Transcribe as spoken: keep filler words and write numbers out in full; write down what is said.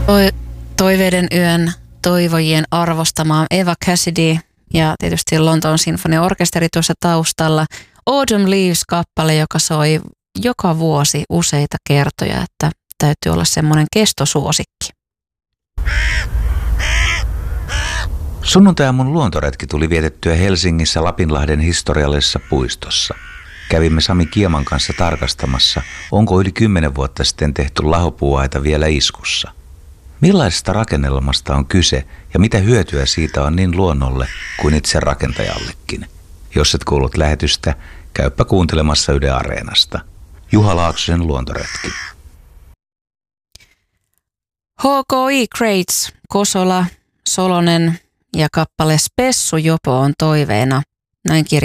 Toi, toiveiden yön toivojien arvostamaa Eva Cassidy ja tietysti Lontoon sinfoniaorkesteri tuossa taustalla. Autumn Leaves-kappale, joka soi joka vuosi useita kertoja, että täytyy olla semmoinen kestosuosikki. Sunnuntai mun luontoretki tuli vietettyä Helsingissä Lapinlahden historiallisessa puistossa. Kävimme Sami Kieman kanssa tarkastamassa, onko yli kymmenen vuotta sitten tehty lahopuuaita vielä iskussa. Millaisesta rakennelmasta on kyse ja mitä hyötyä siitä on niin luonnolle kuin itse rakentajallekin? Jos et kuullut lähetystä, käyppä kuuntelemassa Yle Areenasta. Juha Laaksosen luontoretki. H K I Crates, Kosola, Solonen ja kappale Spessu Jopo on toiveena. Näin kirjoittaa